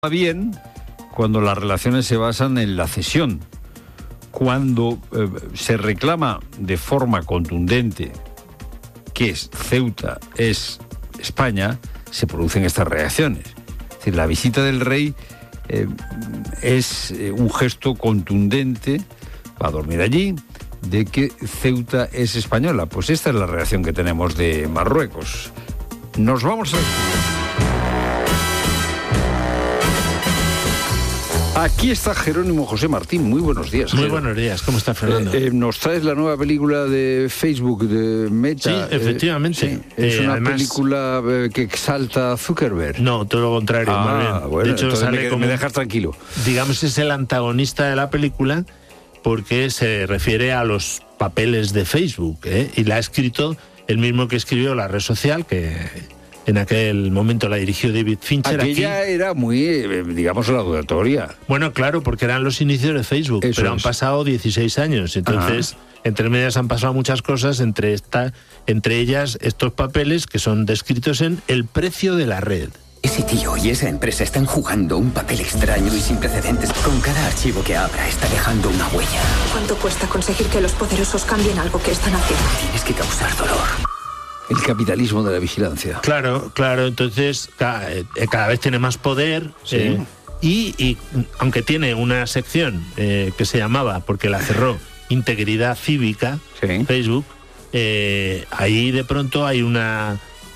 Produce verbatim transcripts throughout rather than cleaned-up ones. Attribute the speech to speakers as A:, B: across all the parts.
A: bien cuando las relaciones se basan en la cesión. Cuando eh, se reclama de forma contundente que es Ceuta es España, se producen estas reacciones. Es decir, la visita del rey eh, es eh, un gesto contundente, va a dormir allí, de que Ceuta es española. Pues esta es la reacción que tenemos de Marruecos. Nos vamos a... Aquí está Jerónimo José Martín. Muy buenos días.
B: Muy buenos días. ¿Cómo está, Fernando?
A: Eh, eh, nos traes la nueva película de Facebook, de Meta.
B: Sí, efectivamente.
A: Eh, sí. Es
B: eh,
A: una
B: además,
A: película eh, que exalta a Zuckerberg.
B: No, todo lo contrario.
A: Ah,
B: más bien.
A: Bueno,
B: de hecho,
A: entonces
B: sale
A: me,
B: como,
A: me dejas tranquilo.
B: Digamos, es el antagonista de la película porque se refiere a los papeles de Facebook, ¿eh? Y la ha escrito el mismo que escribió la red social, que en aquel momento la dirigió David Fincher.
A: Aquella
B: aquí
A: era muy, eh, digamos, laudatoria.
B: Bueno, claro, porque eran los inicios de Facebook,
A: Eso
B: pero
A: es.
B: han pasado dieciséis años, entonces
A: Ajá.
B: entre medias han pasado muchas cosas, entre, esta, entre ellas estos papeles que son descritos en El precio de la red.
C: Ese tío y esa empresa están jugando un papel extraño y sin precedentes. Con cada archivo que abra está dejando una huella.
D: ¿Cuánto cuesta conseguir que los poderosos cambien algo que están haciendo?
C: Tienes que causar dolor.
A: El capitalismo de la vigilancia.
B: Claro, claro, entonces cada, eh, cada vez tiene más poder.
A: Sí.
B: eh, y, y aunque tiene una sección eh, que se llamaba, porque la cerró, Integridad Cívica,
A: Sí.
B: Facebook, eh, ahí de pronto hay una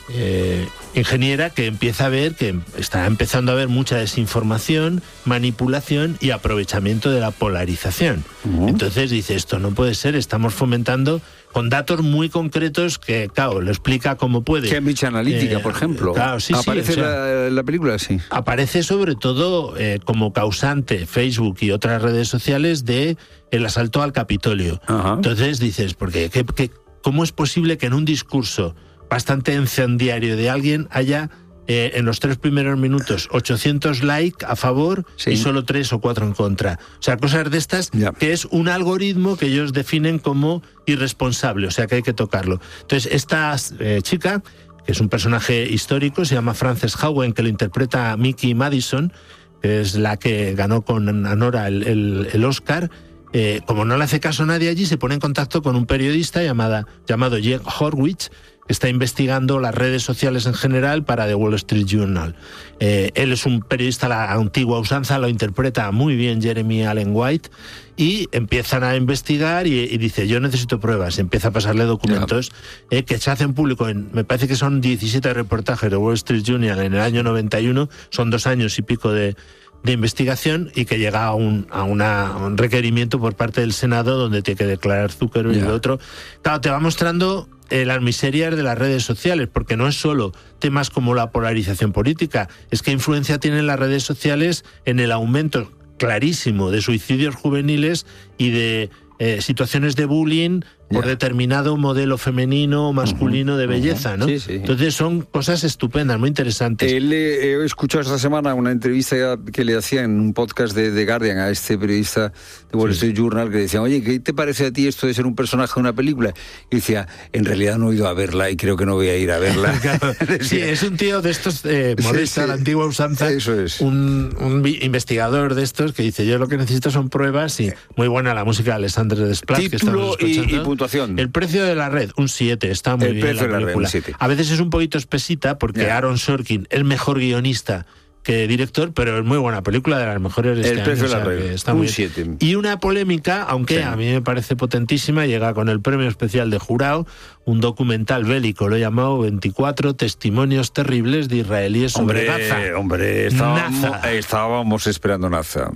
B: eh, ingeniera que empieza a ver que está empezando a haber mucha desinformación, manipulación y aprovechamiento de la polarización.
A: Uh-huh.
B: Entonces dice, esto no puede ser, estamos fomentando con datos muy concretos que, claro, lo explica como puede.
A: Cambridge Analytica,
B: Eh,
A: por ejemplo.
B: Claro, sí,
A: ¿Aparece
B: sí, o sea,
A: la, la película? Sí.
B: aparece sobre todo eh, como causante Facebook y otras redes sociales de el asalto al Capitolio.
A: Ajá.
B: Entonces dices, porque ¿qué, qué, ¿cómo es posible que en un discurso bastante incendiario de alguien haya eh, en los tres primeros minutos ochocientos likes a favor
A: Sí.
B: y solo tres o cuatro en contra? O sea, cosas de estas
A: Ya.
B: que es un algoritmo que ellos definen como irresponsable, o sea que hay que tocarlo. Entonces, esta eh, chica, que es un personaje histórico, se llama Frances Howen, que lo interpreta Mickey Madison, que es la que ganó con Anora el, el, el Oscar. Eh, como no le hace caso a nadie allí, se pone en contacto con un periodista llamada, llamado Jake Horwitz, que está investigando las redes sociales en general para The Wall Street Journal. Eh, él es un periodista a la antigua usanza, lo interpreta muy bien Jeremy Allen White, y empiezan a investigar y, y dice, yo necesito pruebas, y empieza a pasarle documentos eh, que se hacen público en, me parece que son diecisiete reportajes de Wall Street Journal en el año noventa y uno, son dos años y pico de de investigación, y que llega a un, a, una, a un requerimiento por parte del Senado donde tiene que declarar Zuckerberg y
A: Ya.
B: lo otro. Claro, te va mostrando eh, las miserias de las redes sociales, porque no es solo temas como la polarización política, es que influencia tienen las redes sociales en el aumento clarísimo de suicidios juveniles y de eh, situaciones de bullying por
A: Ya.
B: determinado modelo femenino o masculino
A: Ujú,
B: de belleza,
A: ujú.
B: ¿no?
A: Sí, sí.
B: Entonces son cosas estupendas, muy interesantes.
A: Él, eh, he escuchado esta semana una entrevista que le hacía en un podcast de The Guardian a este periodista de Wall Street Journal, que decía, oye, ¿qué te parece a ti esto de ser un personaje de una película? Y decía, en realidad no he ido a verla y creo que no voy a ir a verla.
B: Sí, es un tío de estos, eh, modesta,
A: Sí, sí.
B: la antigua usanza,
A: Eso es.
B: un, un vi- investigador de estos que dice, yo lo que necesito son pruebas, y muy buena la música de Alexandre Desplat, que
A: Título
B: estamos
A: y,
B: escuchando.
A: y puntuación.
B: El precio de la red, un siete, está muy
A: El
B: bien
A: precio
B: la
A: de la red,
B: película.
A: un siete.
B: A veces es un poquito espesita porque
A: Ya.
B: Aaron Sorkin, el mejor guionista que director, pero es muy buena película, de las mejores de
A: El
B: este
A: precio
B: año,
A: de la
B: o sea,
A: red,
B: que está
A: un
B: muy bien.
A: siete.
B: Y una polémica, aunque
A: Sí.
B: a mí me parece potentísima, llega con el premio especial de jurado, un documental bélico, lo he llamado veinticuatro testimonios terribles de israelíes sobre
A: Hombre,
B: Gaza.
A: hombre, estábamos,
B: Naza.
A: estábamos esperando Naza.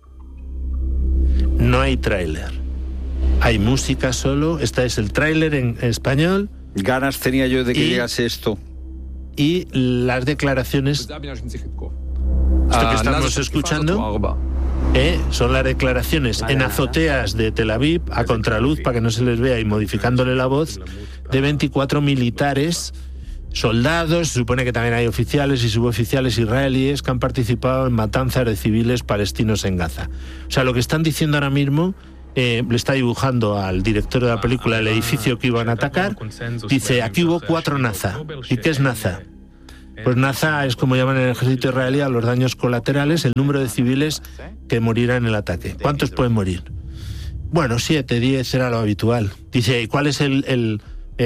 B: No hay tráiler. Hay música solo, este es el tráiler en español,
A: Ganas tenía yo de que
B: Y-
A: llegase esto.
B: y las declaraciones, esto que estamos escuchando, eh, son las declaraciones en azoteas de Tel Aviv, a contraluz para que no se les vea y modificándole la voz, de veinticuatro militares, soldados, se supone que también hay oficiales y suboficiales israelíes que han participado en matanzas de civiles palestinos en Gaza. O sea, lo que están diciendo ahora mismo, eh, le está dibujando al director de la película el edificio que iban a atacar, dice, aquí hubo cuatro Naza. ¿Y qué es Naza? Pues Naza es como llaman en el ejército israelí a los daños colaterales, el número de civiles que morirán en el ataque. ¿Cuántos pueden morir? Bueno, siete, diez era lo habitual. Dice, ¿y cuál es el, el,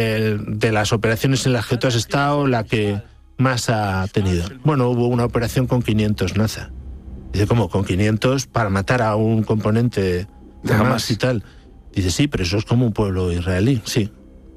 B: el de las operaciones en las que tú has estado la que más ha tenido? Bueno, hubo una operación con quinientos Naza. Dice, ¿cómo? ¿Con quinientos para matar a un componente de Hamas y tal? Dice, sí, pero eso es como un pueblo israelí, sí.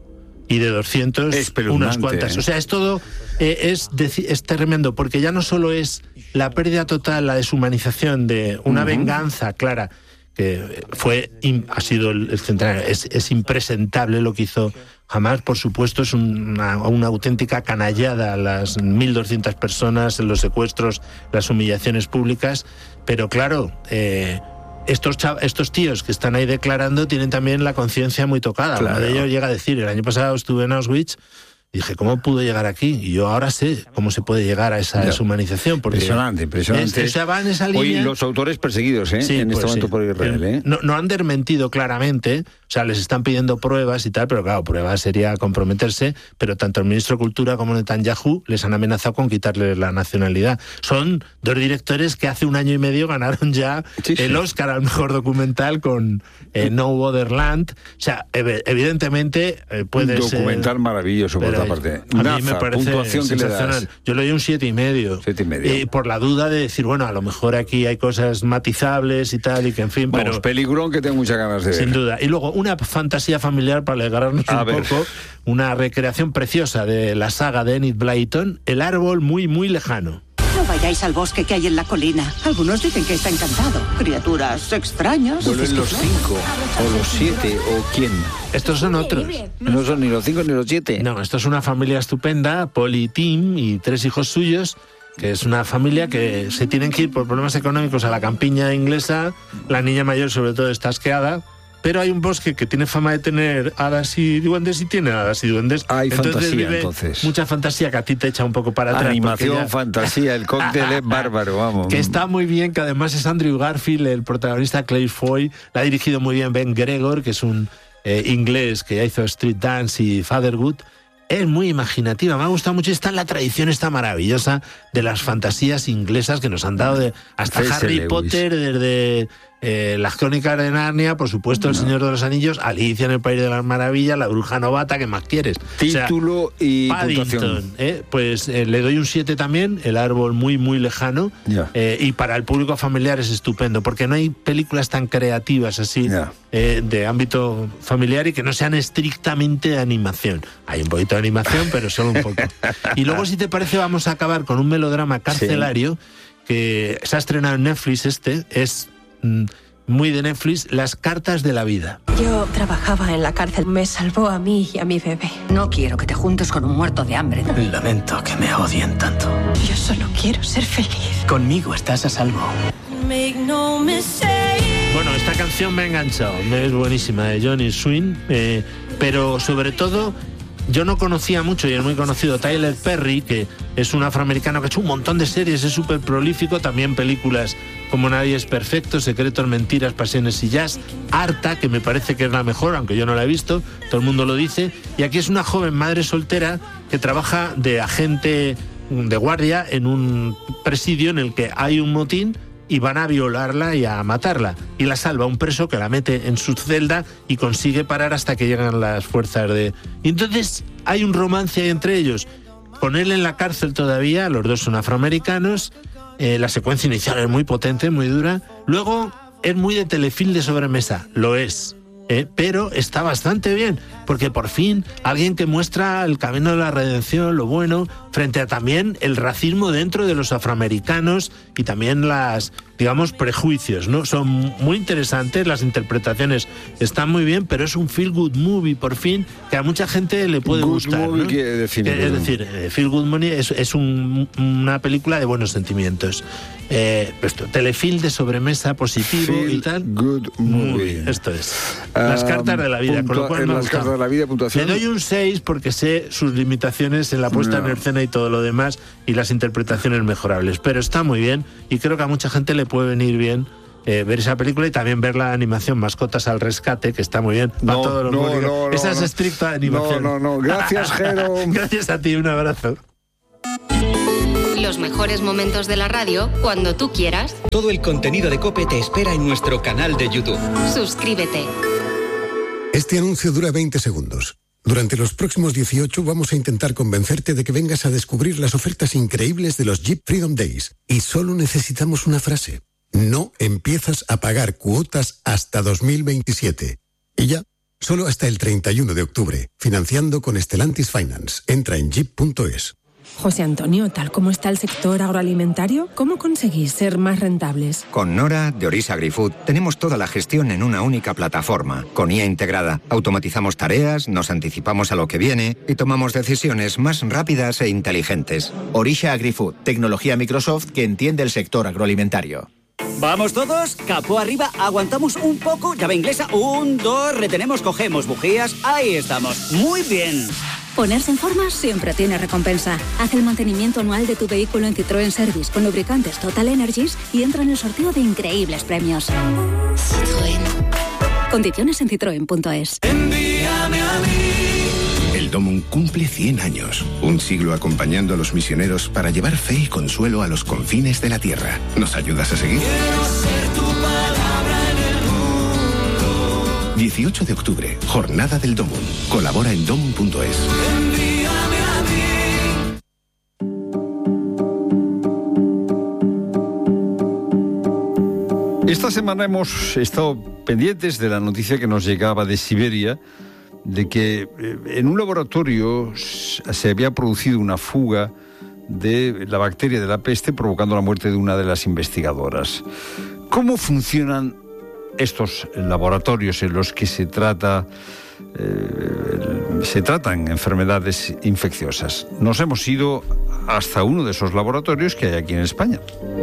B: Y de doscientos, unas cuantas.
A: ¿eh?
B: O sea, es todo, eh, es, es tremendo, porque ya no solo es la pérdida total, la deshumanización de una uh-huh. venganza clara, que fue, ha sido el, el centenario, es, es impresentable lo que hizo Hamas, por supuesto, es una, una auténtica canallada, las mil doscientas personas, los secuestros, las humillaciones públicas, pero claro, eh, estos, chav- estos tíos que están ahí declarando tienen también la conciencia muy tocada. Claro. Uno de ellos llega a decir, el año pasado estuve en Auschwitz, dije, ¿cómo pudo llegar aquí? Y yo ahora sé cómo se puede llegar a esa ya. deshumanización. Porque
A: impresionante, impresionante.
B: Es, o sea, va en esa línea.
A: Hoy los autores perseguidos, ¿eh? Sí, en pues este momento sí. por Israel, ¿eh?
B: No, no han desmentido claramente, o sea, les están pidiendo pruebas y tal, pero claro, pruebas sería comprometerse, pero tanto el ministro de Cultura como Netanyahu les han amenazado con quitarles la nacionalidad. Son dos directores que hace un año y medio ganaron ya sí, el sí. Oscar al mejor documental con eh, No Other Land. O sea, ev- evidentemente eh, puede
A: un
B: ser...
A: Un documental maravilloso, por otra parte.
B: A
A: Naza,
B: mí me parece
A: puntuación que le das.
B: Yo le doy un siete y medio.
A: Siete y medio.
B: Eh, por la duda de decir, bueno, a lo mejor aquí hay cosas matizables y tal, y que en fin,
A: Vamos,
B: pero...
A: peligrón que tengo muchas ganas de ver.
B: Sin duda. Y luego una fantasía familiar para alegrarnos a un ver. poco, una recreación preciosa de la saga de Enid Blyton, El árbol muy, muy lejano.
E: No vayáis al bosque que hay en la colina. Algunos dicen que está encantado. Criaturas extrañas.
A: ¿Vuelven los cinco o los siete o quién?
B: Estos son otros.
A: No son ni los cinco ni los siete.
B: No, esto es una familia estupenda, Polly y Tim y tres hijos suyos, que es una familia que se tienen que ir por problemas económicos a la campiña inglesa. La niña mayor sobre todo está asqueada. Pero hay un bosque que tiene fama de tener hadas y duendes y tiene hadas y duendes.
A: Hay
B: entonces
A: fantasía,
B: vive
A: entonces.
B: Mucha fantasía que a ti te echa un poco para atrás.
A: Animación,
B: ya...
A: fantasía, el cóctel es bárbaro, vamos.
B: Que está muy bien, que además es Andrew Garfield, el protagonista, Claire Foy. La ha dirigido muy bien Ben Gregor, que es un eh, inglés que hizo Street Dance y Fatherhood. Es muy imaginativa, me ha gustado mucho. Está en la tradición esta maravillosa de las fantasías inglesas que nos han dado de hasta César Harry Lewis. Potter, desde eh, las Crónicas de Narnia, por supuesto, El no. Señor de los Anillos, Alicia en el País de las Maravillas, La Bruja Novata, ¿qué más quieres?
A: Título o sea, y
B: Paddington, puntuación. Eh, pues eh, le doy un siete también, El árbol muy, muy lejano.
A: Yeah.
B: Eh, y para el público familiar es estupendo, porque no hay películas tan creativas así, yeah. eh, de ámbito familiar y que no sean estrictamente de animación. Hay un poquito de animación, pero solo un poco. Y luego, si te parece, vamos a acabar con un melodrama carcelario sí. que se ha estrenado en Netflix. Este es mm, muy de Netflix, Las cartas de la vida.
D: Yo trabajaba en la cárcel, me salvó a mí y a mi bebé.
E: No quiero que te juntes con un muerto de hambre.
F: Lamento que me odien tanto.
D: Yo solo quiero ser feliz.
F: Conmigo estás a salvo.
D: Make no mistake.
B: Bueno, esta canción me ha enganchado, es buenísima, de Johnny Swing, eh, pero sobre todo yo no conocía mucho, y es muy conocido, Tyler Perry, que es un afroamericano que ha hecho un montón de series, es súper prolífico, también películas como Nadie es perfecto, Secretos, Mentiras, Pasiones y Jazz, Harta, que me parece que es la mejor, aunque yo no la he visto, todo el mundo lo dice, y aquí es una joven madre soltera que trabaja de agente de guardia en un presidio en el que hay un motín y van a violarla y a matarla. Y la salva un preso que la mete en su celda y consigue parar hasta que llegan las fuerzas de... Y entonces hay un romance ahí entre ellos. Con él en la cárcel todavía, los dos son afroamericanos, eh, la secuencia inicial es muy potente, muy dura. Luego es muy de telefilm de sobremesa, lo es. Eh, pero está bastante bien, porque por fin alguien que muestra el camino de la redención, lo bueno, frente a también el racismo dentro de los afroamericanos y también las, digamos, prejuicios, ¿no? Son muy interesantes, las interpretaciones están muy bien, pero es un feel good movie, por fin, que a mucha gente le puede
A: good
B: gustar,
A: movie,
B: ¿no?
A: ¿qué define?
B: Es decir, feel good movie es, es un, una película de buenos sentimientos. Eh, esto, telefilm de sobremesa positivo
A: feel
B: y tal.
A: Good movie.
B: Esto es. Las um, cartas de la vida,
A: puntua,
B: con lo cual me
A: las cartas de la vida, puntuación.
B: Le doy un seis porque sé sus limitaciones en la puesta no. en escena y todo lo demás y las interpretaciones mejorables, pero está muy bien y creo que a mucha gente le puede venir bien eh, ver esa película y también ver la animación Mascotas al Rescate, que está muy bien.
A: No,
B: todo lo
A: no, no,
B: Esa
A: no,
B: es
A: no.
B: estricta animación.
A: No, no, no. Gracias, Jero.
B: Gracias a ti, un abrazo.
G: mejores momentos de la radio cuando tú quieras.
H: Todo el contenido de COPE te espera en nuestro canal de YouTube.
G: Suscríbete.
I: Este anuncio dura veinte segundos. Durante los próximos dieciocho vamos a intentar convencerte de que vengas a descubrir las ofertas increíbles de los Jeep Freedom Days. Y solo necesitamos una frase. No empiezas a pagar cuotas hasta dos mil veintisiete. Y ya, solo hasta el treinta y uno de octubre. Financiando con Stellantis Finance. Entra en jeep punto es.
J: José Antonio, tal como está el sector agroalimentario, ¿cómo conseguís ser más rentables?
K: Con Nora, de Orisa AgriFood, tenemos toda la gestión en una única plataforma. Con I A integrada, automatizamos tareas, nos anticipamos a lo que viene y tomamos decisiones más rápidas e inteligentes.
L: Orisa AgriFood, tecnología Microsoft que entiende el sector agroalimentario.
M: ¿Vamos todos? Capó arriba, aguantamos un poco, llave inglesa, un, dos, retenemos, cogemos bujías, ahí estamos. Muy bien.
N: Ponerse en forma siempre tiene recompensa. Haz el mantenimiento anual de tu vehículo en Citroën Service con lubricantes Total Energies y entra en el sorteo de increíbles premios. Citroën. Condiciones en citroen punto es.
O: Envíame a mí. El Domum cumple cien años. Un siglo acompañando a los misioneros para llevar fe y consuelo a los confines de la tierra. ¿Nos ayudas a seguir?
P: Quiero ser tu palabra en el mundo.
O: dieciocho de octubre, Jornada del Domum. Colabora en domum punto es.
P: Envíame a
A: mí. Esta semana hemos estado pendientes de la noticia que nos llegaba de Siberia, de que en un laboratorio se había producido una fuga de la bacteria de la peste, provocando la muerte de una de las investigadoras. ¿Cómo funcionan estos laboratorios en los que se trata eh, se tratan enfermedades infecciosas? Nos hemos ido hasta uno de esos laboratorios que hay aquí en España.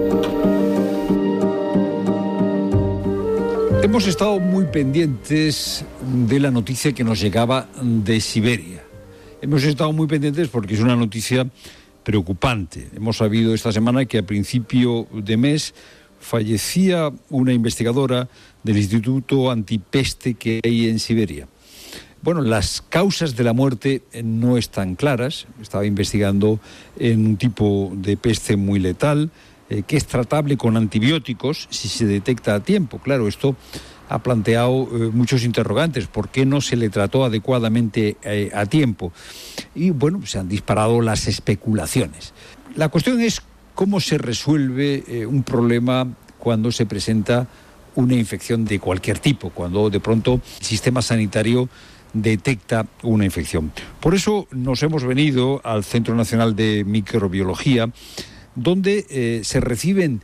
A: Hemos estado muy pendientes de la noticia que nos llegaba de Siberia. Hemos estado muy pendientes porque es una noticia preocupante. Hemos sabido esta semana que a principio de mes fallecía una investigadora del Instituto Antipeste que hay en Siberia. Bueno, las causas de la muerte no están claras. Estaba investigando en un tipo de peste muy letal, eh, que es tratable con antibióticos si se detecta a tiempo. Claro, esto ha planteado eh, muchos interrogantes. ¿Por qué no se le trató adecuadamente eh, a tiempo? Y bueno, se han disparado las especulaciones. La cuestión es cómo se resuelve eh, un problema cuando se presenta una infección de cualquier tipo, cuando de pronto el sistema sanitario detecta una infección. Por eso nos hemos venido al Centro Nacional de Microbiología, donde eh, se reciben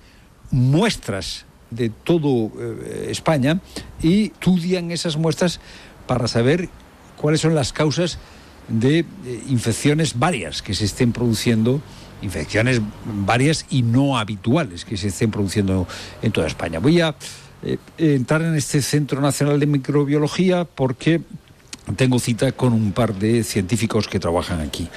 A: muestras de todo eh, España y estudian esas muestras para saber cuáles son las causas de eh, infecciones varias que se estén produciendo, infecciones varias y no habituales que se estén produciendo en toda España. Voy a eh, entrar en este Centro Nacional de Microbiología porque tengo cita con un par de científicos que trabajan aquí.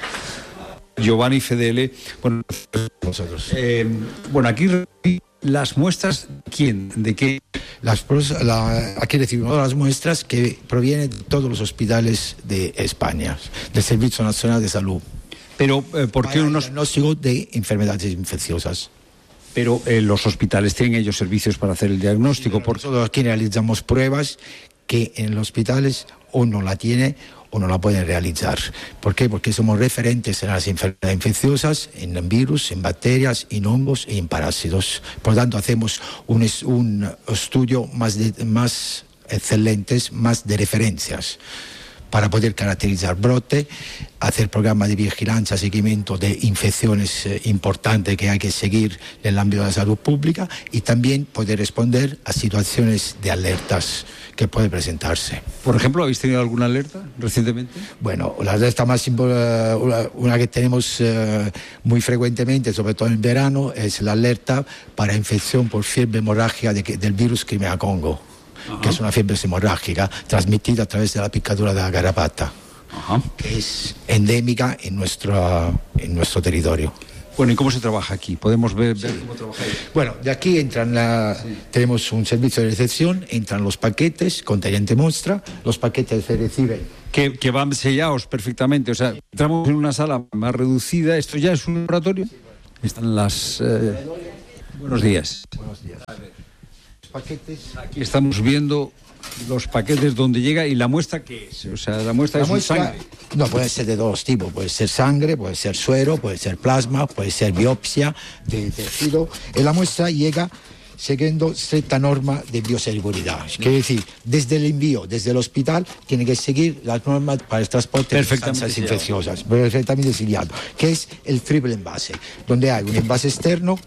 A: Giovanni Fedele, bueno, nosotros. Eh, bueno, aquí las muestras, ¿quién? ¿De qué?
Q: Las, la, aquí recibimos las muestras que provienen de todos los hospitales de España, del Servicio Nacional de Salud.
A: Pero, eh, ¿por qué unos
Q: diagnóstico de enfermedades infecciosas?
A: Pero eh, los hospitales tienen ellos servicios para hacer el diagnóstico.
Q: Sí, por... Nosotros aquí realizamos pruebas que en los hospitales o no la tiene o no la pueden realizar. ¿Por qué? Porque somos referentes en las enfermedades infecciosas, en virus, en bacterias, en hongos y en parásitos. Por lo tanto, hacemos un, un estudio más, de, más excelentes, más de referencias, para poder caracterizar brote, hacer programas de vigilancia, seguimiento de infecciones eh, importantes que hay que seguir en el ámbito de la salud pública y también poder responder a situaciones de alertas que pueden presentarse.
A: Por ejemplo, ¿habéis tenido alguna alerta recientemente?
Q: Bueno, la alerta más importante, una que tenemos eh, muy frecuentemente, sobre todo en verano, es la alerta para infección por fiebre hemorrágica de, del virus Crimea-Congo. Ajá. Que es una fiebre hemorrágica transmitida a través de la picadura de la garrapata. Ajá. Que es endémica en nuestro, en nuestro territorio.
A: Bueno, ¿y cómo se trabaja aquí? ¿Podemos ver, ver sí. cómo trabajáis?
Q: Bueno, de aquí entran la, sí. tenemos un servicio de recepción, entran los paquetes conteniente muestra, los paquetes se reciben.
A: Que, que van sellados perfectamente, o sea, entramos en una sala más reducida, ¿esto ya es un laboratorio? Están las... Eh, buenos días.
Q: Buenos días. Paquetes.
A: Aquí estamos viendo los paquetes donde llega y la muestra que es. O sea, la muestra
Q: La
A: es
Q: muestra,
A: un sangre.
Q: no, puede ser de dos tipos. Puede ser sangre, puede ser suero, puede ser plasma, puede ser biopsia de tejido. Y la muestra llega siguiendo cierta norma de bioseguridad. Quiere decir, desde el envío, desde el hospital, tiene que seguir las normas para el transporte de sustancias infecciosas. Perfectamente sellado. Que es el triple envase, donde hay un envase externo,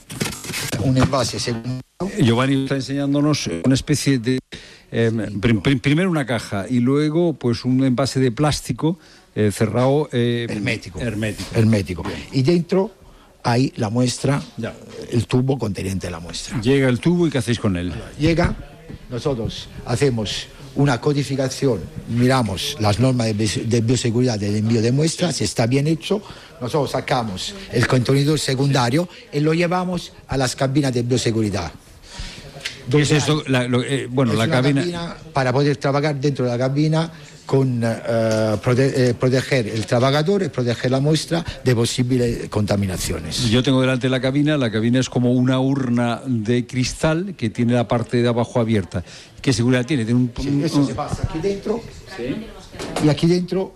Q: un envase secundario.
A: Giovanni está enseñándonos una especie de... Eh, prim, prim, primero una caja y luego pues un envase de plástico eh, cerrado... Eh,
Q: hermético.
A: Hermético.
Q: Hermético. Y dentro hay la muestra, ya. El tubo conteniente de la muestra.
A: Llega el tubo y ¿qué hacéis con él?
Q: Llega, nosotros hacemos una codificación, miramos las normas de, de bioseguridad del envío de muestras, si está bien hecho, nosotros sacamos el contenedor secundario y lo llevamos a las cabinas de bioseguridad.
A: ¿Qué es esto? La, lo, eh, bueno,
Q: es
A: la
Q: una
A: cabina...
Q: cabina para poder trabajar dentro de la cabina con uh, prote eh, proteger el trabajador y proteger la muestra de posibles contaminaciones.
A: Yo tengo delante la cabina, la cabina es como una urna de cristal que tiene la parte de abajo abierta. ¿Qué seguridad tiene? Tiene un,
Q: sí,
A: un,
Q: eso
A: un...
Q: se pasa aquí dentro, ¿sí? Y aquí dentro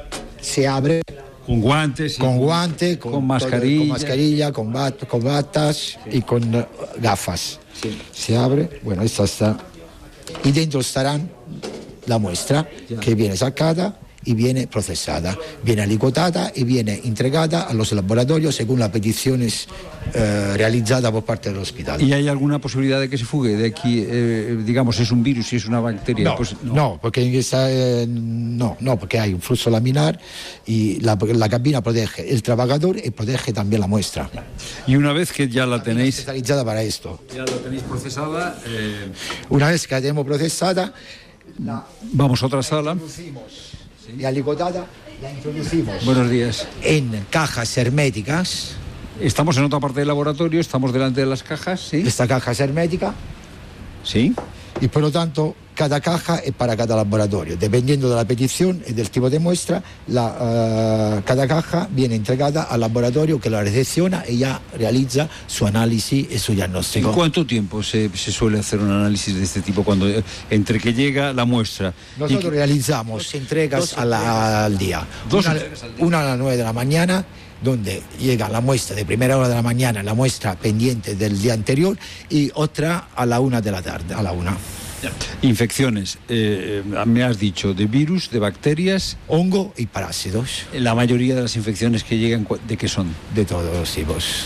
Q: se abre
A: con guantes,
Q: con guantes, con,
A: con mascarilla,
Q: con, mascarilla, con, bat, con batas, sí. Y con uh, gafas. Sí. Se abre, bueno, esta está, y dentro estarán la muestra ya. Que viene sacada y viene procesada, viene alicuotada y viene entregada a los laboratorios según las peticiones eh, realizadas por parte del hospital.
A: ¿Y hay alguna posibilidad de que se fugue de aquí, eh, digamos, es un virus, si es una bacteria?
Q: No,
A: pues, no.
Q: no, porque esa, eh, no, no, porque hay un flujo laminar y la, la cabina protege el trabajador y protege también la muestra.
A: Y una vez que ya la, la tenéis
Q: especializada para esto,
A: ya la tenéis procesada, eh...
Q: una vez que la tenemos procesada, la
A: vamos a otra sala.
Q: Y alicotada la introducimos.
A: Buenos días.
Q: En cajas herméticas.
A: Estamos en otra parte del laboratorio, estamos delante de las cajas, ¿sí?
Q: Esta caja es hermética.
A: Sí.
Q: Y por lo tanto, cada caja es para cada laboratorio. Dependiendo de la petición y del tipo de muestra, la, uh, cada caja viene entregada al laboratorio que la recepciona y ya realiza su análisis y su diagnóstico.
A: ¿En cuánto tiempo se, se suele hacer un análisis de este tipo cuando entre que llega la muestra?
Q: Nosotros
A: y...
Q: realizamos entregas a la, al día.
A: Dos
Q: una,
A: entregas al día.
Q: Una a las nueve de la mañana, donde llega la muestra de primera hora de la mañana, la muestra pendiente del día anterior, y otra a la una de la tarde, a la una.
A: Infecciones, eh, me has dicho, de virus, de bacterias,
Q: hongo y parásitos.
A: La mayoría de las infecciones que llegan, ¿de qué son?
Q: De todos los tipos.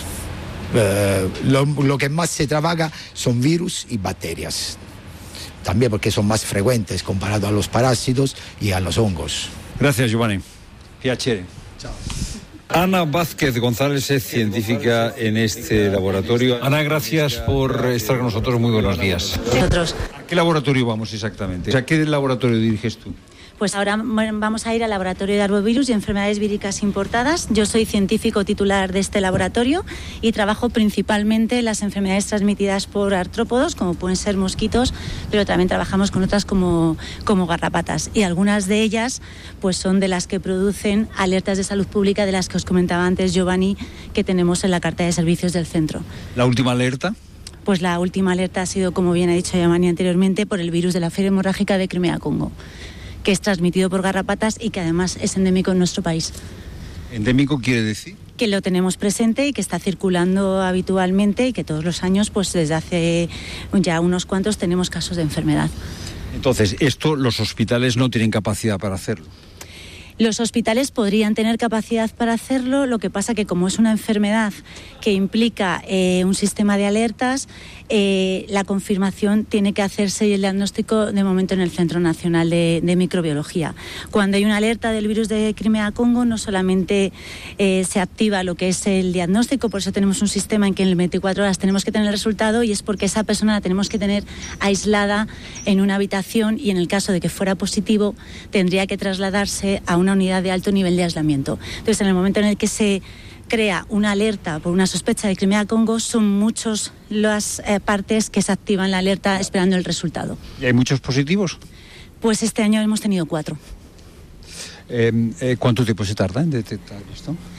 Q: Eh, lo, lo que más se trabaja son virus y bacterias. También porque son más frecuentes comparado a los parásitos y a los hongos.
A: Gracias, Giovanni. Piacere.
Q: Chao.
A: Ana Vázquez González es científica en este laboratorio. Ana, gracias por estar con nosotros. Muy buenos días.
R: Nosotros.
A: ¿A qué laboratorio vamos exactamente? ¿A qué laboratorio diriges tú?
R: Pues ahora vamos a ir al laboratorio de arbovirus y enfermedades víricas importadas. Yo soy científico titular de este laboratorio y trabajo principalmente en las enfermedades transmitidas por artrópodos, como pueden ser mosquitos, pero también trabajamos con otras como, como garrapatas. Y algunas de ellas pues son de las que producen alertas de salud pública, de las que os comentaba antes Giovanni, que tenemos en la carta de servicios del centro.
A: ¿La última alerta?
R: Pues la última alerta ha sido, como bien ha dicho Giovanni anteriormente, por el virus de la fiebre hemorrágica de Crimea-Congo, que es transmitido por garrapatas y que además es endémico en nuestro país.
A: ¿Endémico quiere decir?
R: Que lo tenemos presente y que está circulando habitualmente y que todos los años, pues desde hace ya unos cuantos, tenemos casos de enfermedad.
A: Entonces, esto los hospitales no tienen capacidad para hacerlo.
R: Los hospitales podrían tener capacidad para hacerlo, lo que pasa que como es una enfermedad que implica eh, un sistema de alertas, eh, la confirmación tiene que hacerse y el diagnóstico de momento en el Centro Nacional de, de Microbiología. Cuando hay una alerta del virus de Crimea-Congo, no solamente eh, se activa lo que es el diagnóstico, por eso tenemos un sistema en que en veinticuatro horas tenemos que tener el resultado, y es porque esa persona la tenemos que tener aislada en una habitación, y en el caso de que fuera positivo tendría que trasladarse a una una unidad de alto nivel de aislamiento. Entonces, en el momento en el que se crea una alerta por una sospecha de Crimea-Congo, son muchas las eh, partes que se activan la alerta esperando el resultado.
A: ¿Y hay muchos positivos?
R: Pues este año hemos tenido cuatro.
A: Eh, eh, ¿Cuánto tiempo se tarda en detectar esto?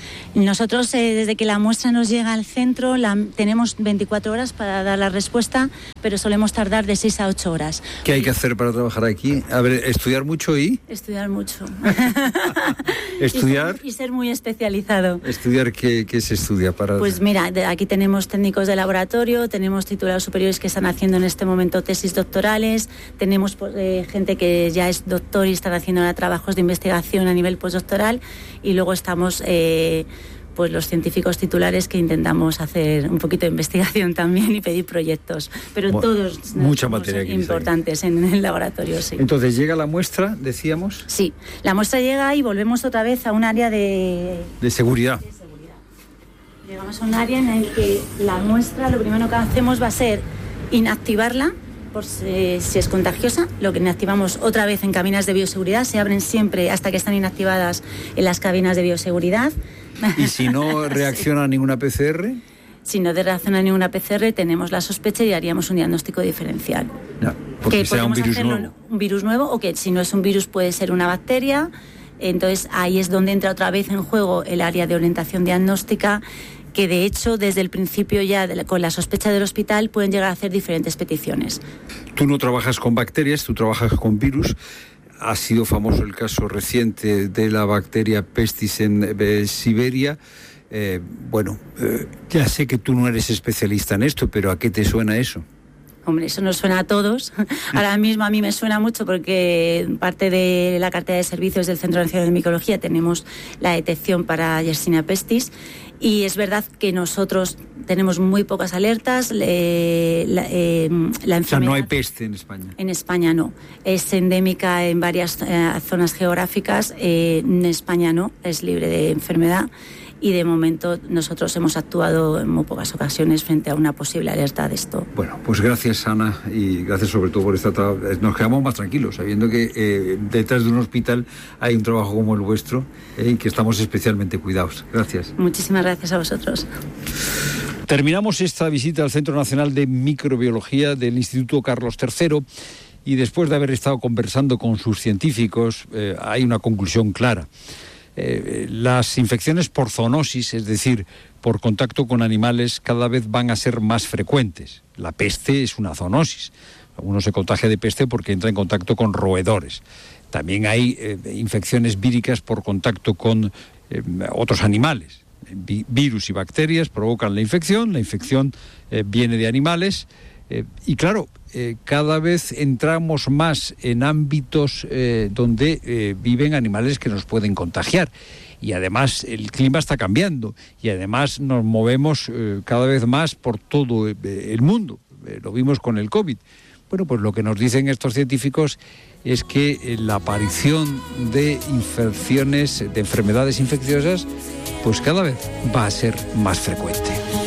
R: Nosotros, eh, desde que la muestra nos llega al centro, la, tenemos veinticuatro horas para dar la respuesta, pero solemos tardar de seis a ocho horas.
A: ¿Qué hay que hacer para trabajar aquí? A ver, estudiar mucho y...
R: Estudiar mucho.
A: ¿Estudiar?
R: Y ser, y ser muy especializado.
A: ¿Estudiar qué, qué se estudia para...?
R: Pues mira, de, aquí tenemos técnicos de laboratorio, tenemos titulados superiores que están haciendo en este momento tesis doctorales, tenemos eh, gente que ya es doctor y están haciendo ahora trabajos de investigación a nivel postdoctoral, y luego estamos... Eh, pues los científicos titulares que intentamos hacer un poquito de investigación también y pedir proyectos, pero bueno, todos
A: mucha materia que
R: importantes en el laboratorio, sí.
A: Entonces llega la muestra, decíamos.
R: Sí, la muestra llega y volvemos otra vez a un área de...
A: De seguridad.
R: De seguridad. Llegamos a un área en el que la muestra, lo primero que hacemos va a ser inactivarla, por si, si es contagiosa. Lo que inactivamos otra vez en cabinas de bioseguridad, se abren siempre hasta que están inactivadas en las cabinas de bioseguridad.
A: ¿Y si no reacciona sí. ninguna P C R?
R: Si no reacciona ninguna P C R, tenemos la sospecha y haríamos un diagnóstico diferencial.
A: No, porque
R: que
A: sea un virus nuevo.
R: Un virus nuevo, o que si no es un virus puede ser una bacteria. Entonces ahí es donde entra otra vez en juego el área de orientación diagnóstica, que de hecho desde el principio ya de la, con la sospecha del hospital pueden llegar a hacer diferentes peticiones.
A: Tú no trabajas con bacterias, tú trabajas con virus. Ha sido famoso el caso reciente de la bacteria Pestis en eh, Siberia. Eh, bueno, eh, ya sé que tú no eres especialista en esto, pero ¿a qué te suena eso?
R: Hombre, eso nos suena a todos. Ahora mismo a mí me suena mucho porque parte de la cartera de servicios del Centro Nacional de Micología tenemos la detección para Yersinia pestis, y es verdad que nosotros tenemos muy pocas alertas. Eh, la, eh, la enfermedad,
A: o sea, no hay peste en España.
R: En España no. Es endémica en varias eh, zonas geográficas. Eh, en España no, es libre de enfermedad. Y de momento nosotros hemos actuado en muy pocas ocasiones frente a una posible alerta de esto.
A: Bueno, pues gracias, Ana, y gracias sobre todo por esta... Nos quedamos más tranquilos, sabiendo que eh, detrás de un hospital hay un trabajo como el vuestro, eh, y que estamos especialmente cuidados. Gracias.
R: Muchísimas gracias a vosotros.
A: Terminamos esta visita al Centro Nacional de Microbiología del Instituto Carlos tercero, y después de haber estado conversando con sus científicos, eh, hay una conclusión clara. Eh, las infecciones por zoonosis, es decir, por contacto con animales, cada vez van a ser más frecuentes. La peste es una zoonosis. Uno se contagia de peste porque entra en contacto con roedores. También hay eh, infecciones víricas por contacto con eh, otros animales. Vi- virus y bacterias provocan la infección, la infección eh, viene de animales. Eh, y claro, eh, cada vez entramos más en ámbitos eh, donde eh, viven animales que nos pueden contagiar. Y además el clima está cambiando y además nos movemos eh, cada vez más por todo eh, el mundo. Eh, lo vimos con el COVID. Bueno, pues lo que nos dicen estos científicos es que eh, la aparición de infecciones, de enfermedades infecciosas, pues cada vez va a ser más frecuente.